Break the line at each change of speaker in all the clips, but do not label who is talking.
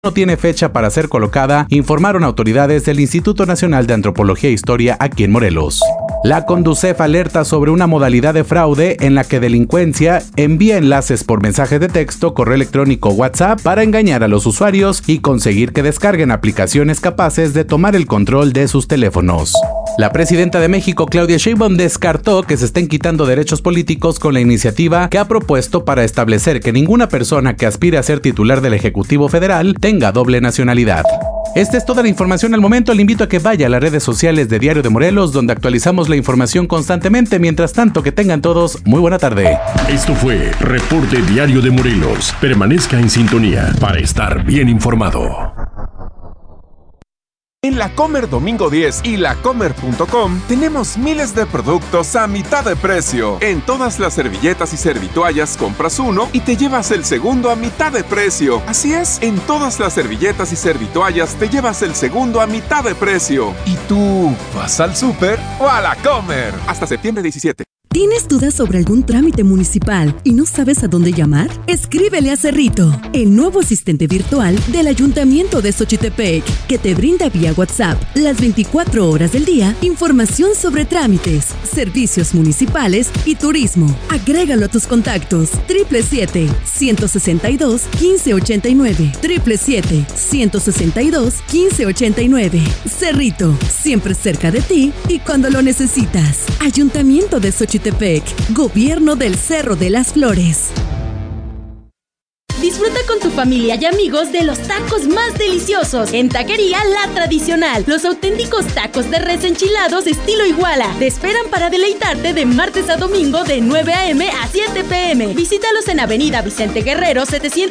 no tiene fecha para ser colocada, informaron autoridades del Instituto Nacional de Antropología e Historia aquí en Morelos. La Conducef alerta sobre una modalidad de fraude en la que delincuencia envía enlaces por mensaje de texto, correo electrónico o WhatsApp para engañar a los usuarios y conseguir que descarguen aplicaciones capaces de tomar el control de sus teléfonos. La presidenta de México, Claudia Sheinbaum, descartó que se estén quitando derechos políticos con la iniciativa que ha propuesto para establecer que ninguna persona que aspire a ser titular del Ejecutivo Federal tenga doble nacionalidad. Esta es toda la información al momento. Le invito a que vaya a las redes sociales de Diario de Morelos, donde actualizamos la información constantemente. Mientras tanto, que tengan todos muy buena tarde.
Esto fue Reporte Diario de Morelos. Permanezca en sintonía para estar bien informado.
En La Comer Domingo 10 y lacomer.com tenemos miles de productos a mitad de precio. En todas las servilletas y servitoallas compras uno y te llevas el segundo a mitad de precio. Así es, en todas las servilletas y servitoallas te llevas el segundo a mitad de precio. ¿Y tú vas al súper o a La Comer? Hasta septiembre 17.
¿Tienes dudas sobre algún trámite municipal y no sabes a dónde llamar? Escríbele a Cerrito, el nuevo asistente virtual del Ayuntamiento de Xochitepec, que te brinda vía WhatsApp las 24 horas del día información sobre trámites, servicios municipales y turismo. Agrégalo a tus contactos. 777-162-1589. 777-162-1589. Cerrito, siempre cerca de ti y cuando lo necesitas. Ayuntamiento de Xochitepec. Gobierno del Cerro de las Flores.
Disfruta con tu familia y amigos de los tacos más deliciosos en Taquería La Tradicional. Los auténticos tacos de res enchilados estilo Iguala te esperan para deleitarte de martes a domingo de 9 a.m. a 7 p.m. Visítalos en Avenida Vicente Guerrero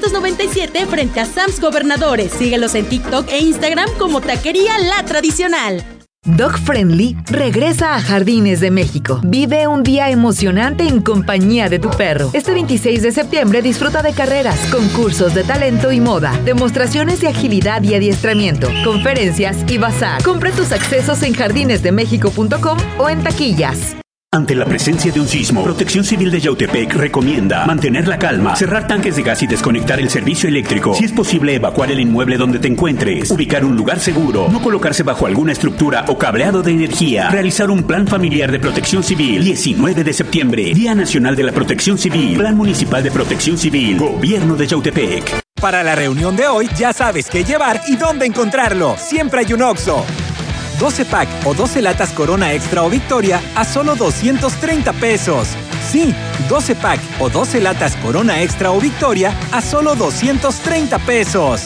797 frente a Sam's Gobernadores. Síguelos en TikTok e Instagram como Taquería La Tradicional.
Dog Friendly regresa a Jardines de México. Vive un día emocionante en compañía de tu perro. Este 26 de septiembre disfruta de carreras, concursos de talento y moda, demostraciones de agilidad y adiestramiento, conferencias y bazar. Compra tus accesos en jardinesdemexico.com o en taquillas.
Ante la presencia de un sismo, Protección Civil de Yautepec recomienda mantener la calma, cerrar tanques de gas y desconectar el servicio eléctrico. Si es posible, evacuar el inmueble donde te encuentres, ubicar un lugar seguro, no colocarse bajo alguna estructura o cableado de energía, realizar un plan familiar de protección civil. 19 de septiembre, Día Nacional de la Protección Civil, Plan Municipal de Protección Civil, Gobierno de Yautepec.
Para la reunión de hoy, ya sabes qué llevar y dónde encontrarlo. Siempre hay un Oxxo. 12 pack o 12 latas Corona Extra o Victoria a solo 230 pesos. Sí, 12 pack o 12 latas Corona Extra o Victoria a solo 230 pesos.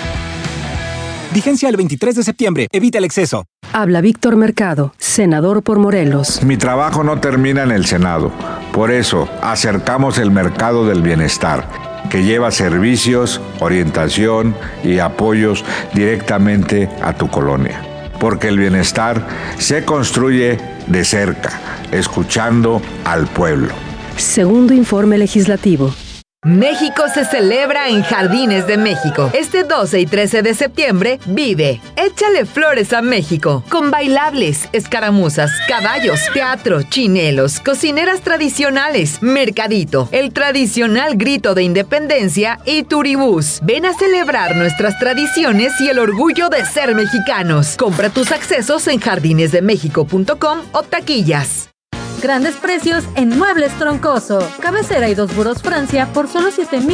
Vigencia el 23 de septiembre. Evita el exceso.
Habla Víctor Mercado, senador por Morelos.
Mi trabajo no termina en el Senado. Por eso, acercamos el mercado del bienestar, que lleva servicios, orientación y apoyos directamente a tu colonia. Porque el bienestar se construye de cerca, escuchando al pueblo.
Segundo informe legislativo.
México se celebra en Jardines de México. Este 12 y 13 de septiembre, vive Échale Flores a México, con bailables, escaramuzas, caballos, teatro, chinelos, cocineras tradicionales, mercadito, el tradicional grito de independencia y turibús. Ven a celebrar nuestras tradiciones y el orgullo de ser mexicanos. Compra tus accesos en jardinesdemexico.com o taquillas.
Grandes precios en Muebles Troncoso. Cabecera y 2 burós Francia por solo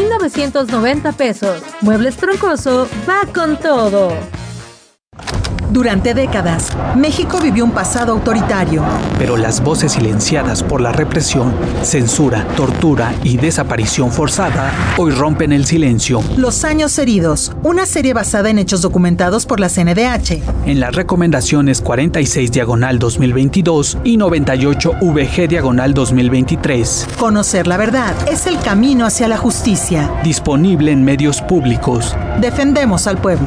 7,990 pesos. Muebles Troncoso va con todo.
Durante décadas, México vivió un pasado autoritario.
Pero las voces silenciadas por la represión, censura, tortura y desaparición forzada hoy rompen el silencio.
Los años heridos, una serie basada en hechos documentados por la CNDH.
En las recomendaciones 46/2022 y 98VG/2023.
Conocer la verdad es el camino hacia la justicia.
Disponible en medios públicos.
Defendemos al pueblo.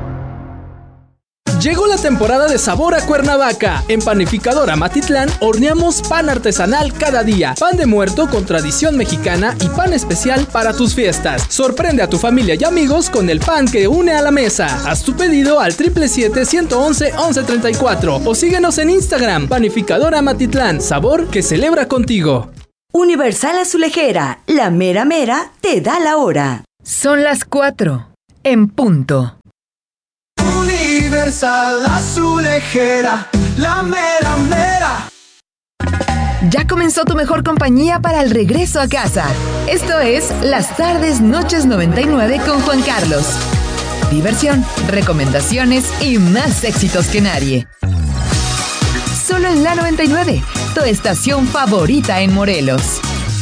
Llegó la temporada de sabor a Cuernavaca. En Panificadora Matitlán horneamos pan artesanal cada día. Pan de muerto con tradición mexicana y pan especial para tus fiestas. Sorprende a tu familia y amigos con el pan que une a la mesa. Haz tu pedido al 777-111-1134 o síguenos en Instagram. Panificadora Matitlán, sabor que celebra contigo.
Universal Azulejera, la mera mera te da la hora.
Son las 4 en punto.
Universal Azulejera, la mera mera.
Ya comenzó tu mejor compañía para el regreso a casa. Esto es Las Tardes Noches 99 con Juan Carlos. Diversión, recomendaciones y más éxitos que nadie. Solo en la 99, tu estación favorita en Morelos.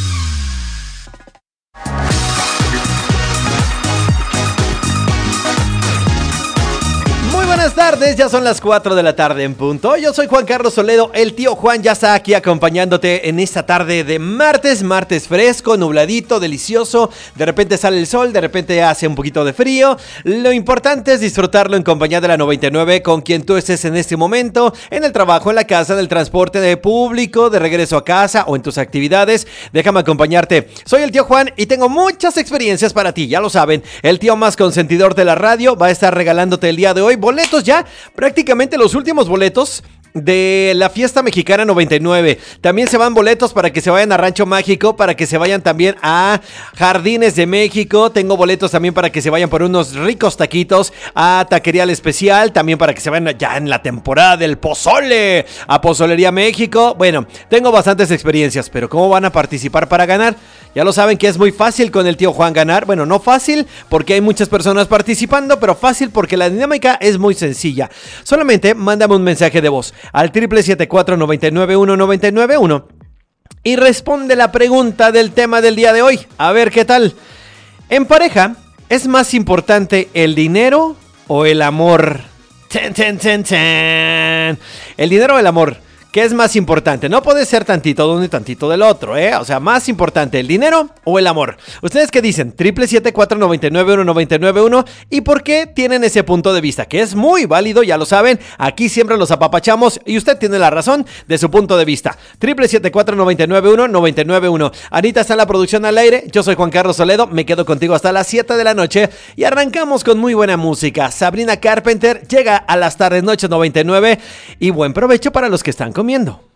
Buenas tardes, ya son las 4 de la tarde en punto. Yo soy Juan Carlos Soledo, el tío Juan ya está aquí acompañándote en esta tarde de martes fresco, nubladito, delicioso. De repente sale el sol, de repente hace un poquito de frío. Lo importante es disfrutarlo en compañía de la 99 con quien tú estés en este momento, en el trabajo, en la casa, en el transporte de público, de regreso a casa o en tus actividades. Déjame acompañarte. Soy el tío Juan y tengo muchas experiencias para ti, ya lo saben. El tío más consentidor de la radio va a estar regalándote el día de hoy boletos ya, prácticamente los últimos boletos de la Fiesta Mexicana 99. También se van boletos para que se vayan a Rancho Mágico, para que se vayan también a Jardines de México. Tengo boletos también para que se vayan por unos ricos taquitos a Taquería al Especial, también para que se vayan ya en la temporada del pozole a Pozolería México. Bueno, tengo bastantes experiencias, pero ¿cómo van a participar para ganar? Ya lo saben que es muy fácil con el tío Juan ganar. Bueno, no fácil porque hay muchas personas participando, pero fácil porque la dinámica es muy sencilla. Solamente mándame un mensaje de voz al 777-499-1991 y responde la pregunta del tema del día de hoy. A ver qué tal. En pareja, ¿es más importante el dinero o el amor? ¡Ten, ten, ten, ten! ¿El dinero o el amor? ¿Qué es más importante? No puede ser tantito de uno y tantito del otro, ¿eh? O sea, más importante, ¿el dinero o el amor? ¿Ustedes qué dicen? 777-499-1991. ¿Y por qué tienen ese punto de vista? Que es muy válido, ya lo saben. Aquí siempre los apapachamos y usted tiene la razón de su punto de vista. 777-499-1991. Anita está en la producción al aire. Yo soy Juan Carlos Soledo. Me quedo contigo hasta las 7 de la noche y arrancamos con muy buena música. Sabrina Carpenter llega a las tardes noches 99 y buen provecho para los que están comiendo.